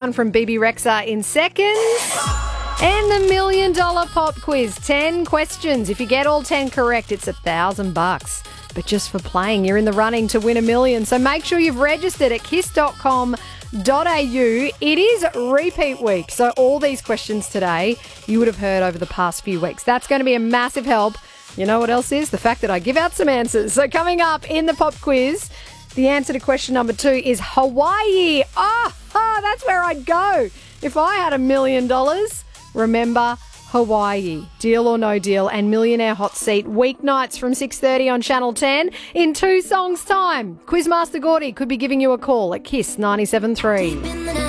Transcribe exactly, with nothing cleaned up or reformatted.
one from B B Rexa in seconds. And the Million Dollar Pop Quiz. ten questions. If you get all ten correct, it's a thousand bucks. But just for playing, you're in the running to win a million. So make sure you've registered at kiss dot com dot a u. It is repeat week. So all these questions today you would have heard over the past few weeks. That's going to be a massive help. You know what else is? The fact that I give out some answers. So coming up in the pop quiz, the answer to question number two is Hawaii. Ah, oh, oh, that's where I'd go if I had a million dollars. Remember, Hawaii. Deal or no deal, and Millionaire Hot Seat weeknights from six thirty on Channel ten in two songs' time. Quizmaster Gordy could be giving you a call at Kiss ninety-seven point three.